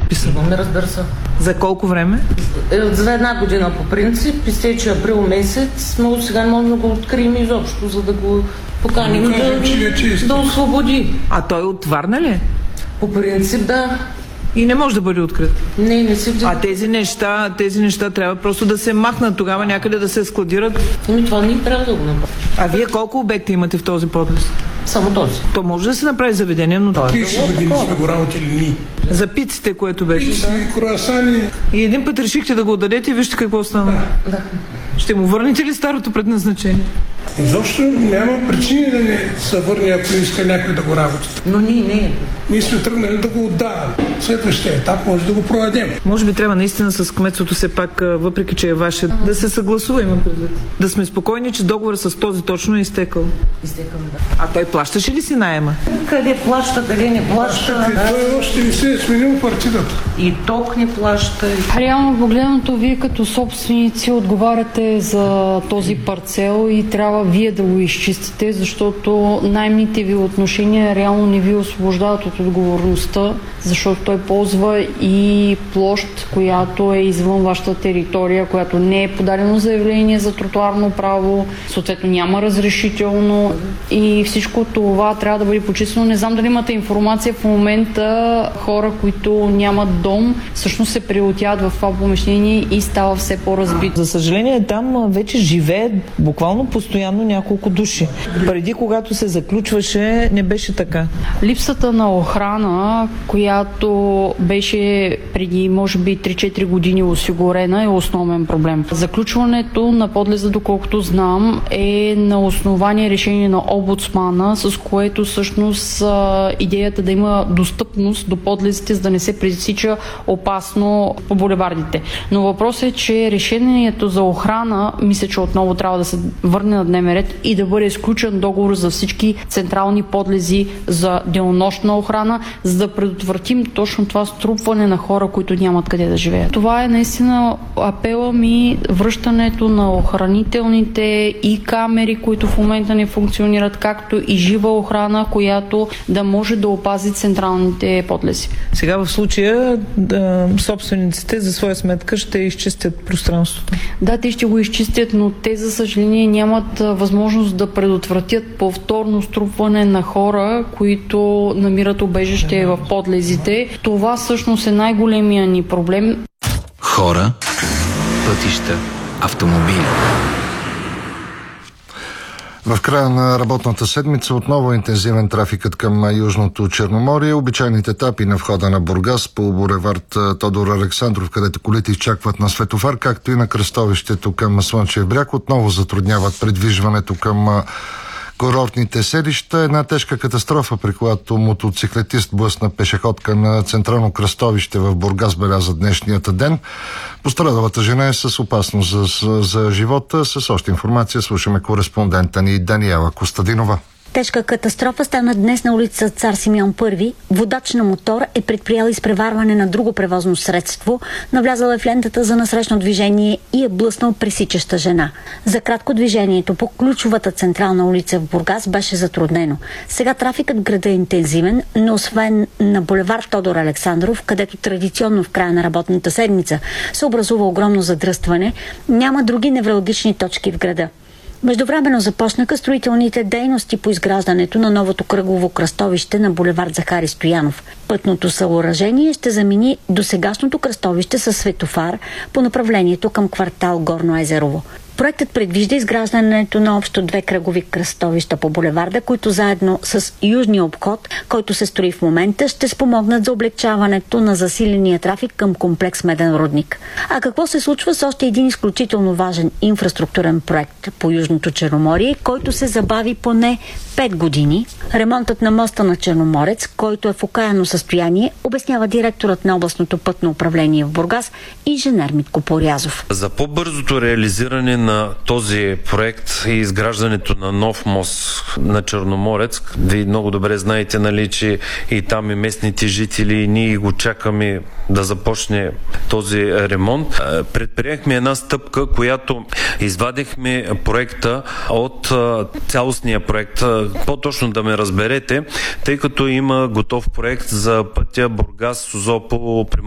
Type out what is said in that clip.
подписан? Разбира се. За колко време? За една година по принцип. Изтече април месец, но сега не можем да го открием изобщо, за да го поканим да освободи. А той от Варна ли? По принцип, да. И не може да бъде открит? Не се взе. А тези неща трябва просто да се махнат тогава, някъде да се складират? Това ние трябва да го направим. А вие колко обекта имате в този подлез? Само този. То може да се направи заведение, но това... 30 години сме го работили ние. За пиците, което беше. Пици, круасани. И един път решихте да го отдадете и вижте какво стана. Да. Ще му върнете ли старото предназначение? Изобщо няма причини да не се върне, ако иска някой да го работи. Но ние сме тръгнали да го отдаваме. Следващия етап може да го проведем. Може би трябва наистина с кметството все пак, въпреки че е ваше, да се съгласува, има предвид. Да сме спокойни, че договорът с този точно е изтекал. Изтекал, да. А той плащаше ли си наема? Къде плаща, къде не плаща? Той още не се е сменил партидата. И ток не плаща. Реално погледнато, вие като собственици отговаряте за този парцел и трябва вие да го изчистите, защото наемните ви отношения реално не ви освобождават от отговорността, защото той ползва и площ, която е извън вашата територия, която не е подадено заявление за тротуарно право, съответно няма разрешително и всичко това трябва да бъде почистено. Не знам дали имате информация в момента, хора, които нямат дом, всъщност се приютяват в това помещение и става все по-разбито. За съжаление, там вече живее буквално постоянно няколко души. Преди, когато се заключваше, не беше така. Липсата на охрана, която беше преди, може би, 3-4 години осигурена, е основен проблем. Заключването на подлеза, доколкото знам, е на основание решение на омбудсмана, с което всъщност идеята да има достъпност до подлезите, за да не се пресича опасно по булевардите. Но въпросът е, че решението за охрана, мисля, че отново трябва да се върне на дневен ред и да бъде изключен договор за всички централни подлези за денонощна охрана, за да предотвратим точно това струпване на хора, които нямат къде да живеят. Това е наистина апела ми, връщането на охранителните и камери, които в момента не функционират, както и жива охрана, която да може да опази централните подлези. Сега в случая собствениците за своя сметка ще изчистят пространството. Да, те ще го изчистят, но те за съжаление нямат възможност да предотвратят повторно струпване на хора, които намират убежище в подлезите. Това всъщност е най-големия ни проблем. Хора, пътища, автомобили. В края на работната седмица отново интензивен трафикът към Южното Черноморие. Обичайните етапи на входа на Бургас по булевард Тодор Александров, където колите изчакват на светофар, както и на кръстовището към Слънчев бряг, отново затрудняват придвижването към курортните селища. Една тежка катастрофа, при която мотоциклетист блъсна пешеходка на централно кръстовище в Бургас, беляза днешният ден. Пострадалата жена е с опасност за живота. С още информация слушаме кореспондента ни Даниела Костадинова. Тежка катастрофа стана днес на улица Цар Симеон I. Водач на мотор е предприял изпреварване на друго превозно средство, навлязала е в лентата за насрещно движение и е блъснал пресичаща жена. За кратко движението по ключовата централна улица в Бургас беше затруднено. Сега трафикът в града е интензивен, но освен на булевард Тодор Александров, където традиционно в края на работната седмица се образува огромно задръстване, няма други невралгични точки в града. Междувременно започнаха строителните дейности по изграждането на новото кръгово кръстовище на булевард Захари Стоянов. Пътното съоръжение ще замени досегашното кръстовище със светофар по направлението към квартал Горно Езерово. Проектът предвижда изграждането на общо 2 кръгови кръстовища по булеварда, които заедно с южния обход, който се строи в момента, ще спомогнат за облегчаването на засиления трафик към комплекс Меден рудник. А какво се случва с още един изключително важен инфраструктурен проект по Южното Черноморие, който се забави поне 5 години? Ремонтът на моста на Черноморец, който е в окаяно състояние, обяснява директорът на областното пътно управление в Бургас инженер Митко Порязов. За по-бързото реализиране на този проект и изграждането на нов мост на Черноморец, вие много добре знаете, нали, че и там и местните жители, и ние го чакаме да започне този ремонт. Предприехме една стъпка, която извадихме проекта от цялостния проект. По-точно да ме разберете, тъй като има готов проект за пътя Бургас-Созопол